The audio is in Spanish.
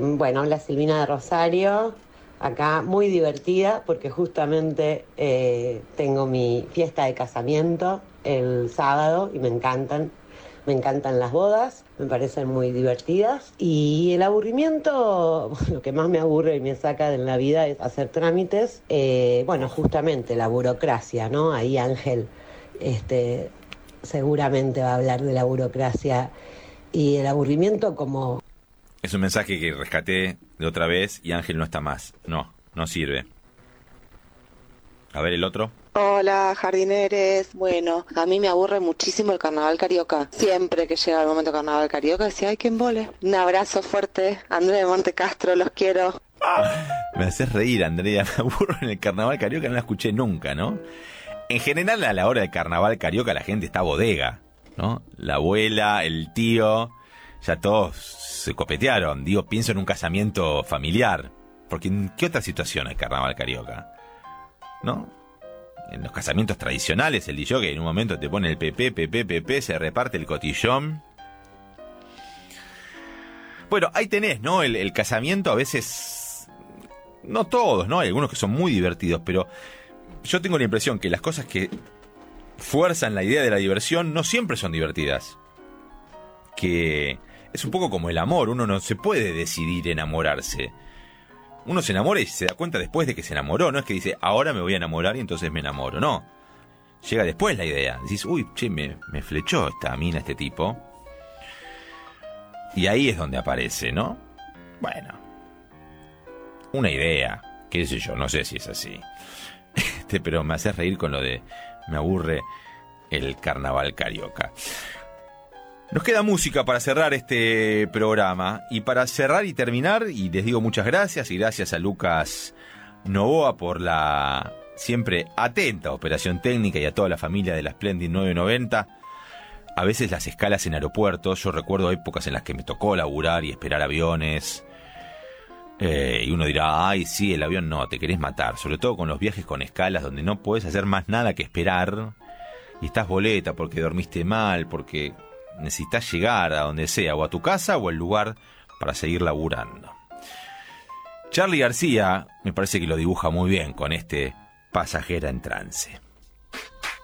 Bueno, hola Silvina de Rosario, acá muy divertida porque justamente tengo mi fiesta de casamiento el sábado y me encantan las bodas, me parecen muy divertidas y el aburrimiento, lo que más me aburre y me saca de la vida es hacer trámites, bueno, justamente la burocracia, ¿no? Ahí Ángel, este, seguramente va a hablar de la burocracia y el aburrimiento como... Es un mensaje que rescaté de otra vez y Ángel no está más. No, no sirve. A ver el otro. Hola, jardineres. Bueno, a mí me aburre muchísimo el carnaval carioca. Siempre que llega el momento carnaval carioca, decía, ay, qué embole. Un abrazo fuerte, Andrés de Monte Castro, los quiero. Me haces reír, Andrea. Me aburro en el carnaval carioca, no la escuché nunca, ¿no? En general, a la hora del carnaval carioca, la gente está bodega, ¿no? La abuela, el tío, ya todos se copetearon. Digo, pienso en un casamiento familiar. Porque ¿en qué otra situación hay carnaval carioca? ¿No? En los casamientos tradicionales, el DJ que en un momento te pone el PP, se reparte el cotillón. Bueno, ahí tenés, ¿no? El casamiento a veces... No todos, ¿no? Hay algunos que son muy divertidos, pero yo tengo la impresión que las cosas que fuerzan la idea de la diversión no siempre son divertidas. Que es un poco como el amor, uno no se puede decidir enamorarse. Uno se enamora y se da cuenta después de que se enamoró. No es que dice, ahora me voy a enamorar y entonces me enamoro. No. Llega después la idea. Decís, uy, che, me flechó esta mina, este tipo. Y ahí es donde aparece, ¿no? Bueno. Una idea. Qué sé yo, no sé si es así. Pero me hace reír con lo de... Me aburre el carnaval carioca. Nos queda música para cerrar este programa. Y para cerrar y terminar, y les digo muchas gracias, y gracias a Lucas Novoa por la siempre atenta operación técnica y a toda la familia de la Splendid 990. A veces las escalas en aeropuertos, yo recuerdo épocas en las que me tocó laburar y esperar aviones. Y uno dirá, ay, sí, el avión no, te querés matar. Sobre todo con los viajes con escalas donde no podés hacer más nada que esperar. Y estás boleta porque dormiste mal, porque... necesitas llegar a donde sea, o a tu casa o al lugar para seguir laburando. Charly García me parece que lo dibuja muy bien con este Pasajera en Trance.